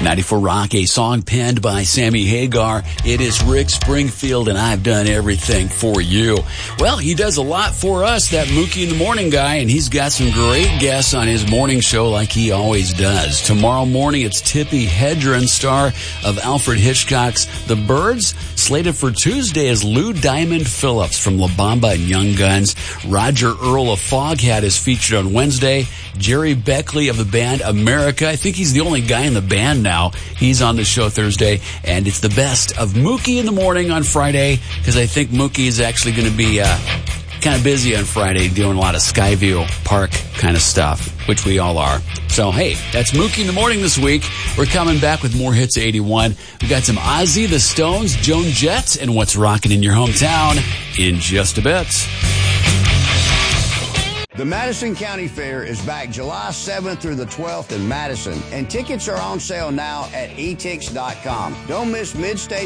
94 Rock, a song penned by Sammy Hagar. It is Rick Springfield, and I've done everything for you. Well, he does a lot for us, that Mookie in the Morning guy, and he's got some great guests on his morning show like he always does. Tomorrow morning, it's Tippi Hedren, star of Alfred Hitchcock's The Birds. Slated for Tuesday is Lou Diamond Phillips from La Bamba and Young Guns. Roger Earl of Foghat is featured on Wednesday. Jerry Beckley of the band America. I think he's the only guy in the band now. He's on the show Thursday. And it's the best of Mookie in the Morning on Friday, because I think Mookie is actually going to be kind of busy on Friday doing a lot of Skyview Park kind of stuff, which we all are. So, hey, that's Mookie in the Morning this week. We're coming back with more hits of 81. We got some Ozzy, the Stones, Joan Jett, and what's rocking in your hometown in just a bit. The Madison County Fair is back July 7th through the 12th in Madison, and tickets are on sale now at etix.com. Don't miss Mid-State